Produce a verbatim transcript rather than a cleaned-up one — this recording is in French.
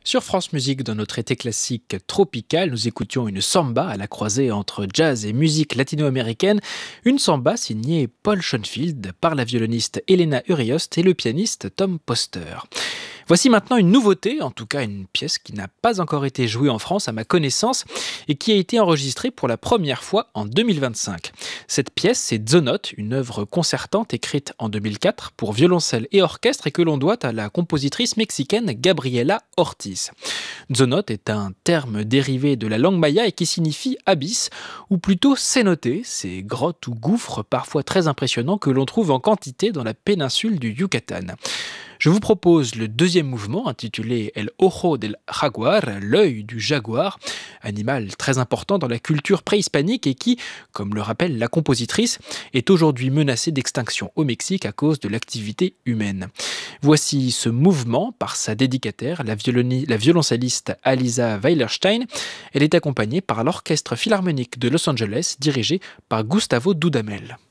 Sur France Musique, dans notre été classique tropical, nous écoutions une samba à la croisée entre jazz et musique latino-américaine. Une samba signée Paul Schoenfield par la violoniste Elena Uriost et le pianiste Tom Poster. Voici maintenant une nouveauté, en tout cas une pièce qui n'a pas encore été jouée en France à ma connaissance et qui a été enregistrée pour la première fois en deux mille vingt-cinq. Cette pièce, c'est Zonot, une œuvre concertante écrite en deux mille quatre pour violoncelle et orchestre et que l'on doit à la compositrice mexicaine Gabriela Ortiz. Zonot est un terme dérivé de la langue maya et qui signifie abysse, ou plutôt cénote, ces grottes ou gouffres parfois très impressionnants que l'on trouve en quantité dans la péninsule du Yucatan. Je vous propose le deuxième mouvement intitulé El Ojo del Jaguar, l'œil du jaguar, animal très important dans la culture préhispanique et qui, comme le rappelle la compositrice, est aujourd'hui menacé d'extinction au Mexique à cause de l'activité humaine. Voici ce mouvement par sa dédicataire, la, violoni- la violoncelliste Alisa Weilerstein. Elle est accompagnée par l'Orchestre Philharmonique de Los Angeles, dirigé par Gustavo Dudamel.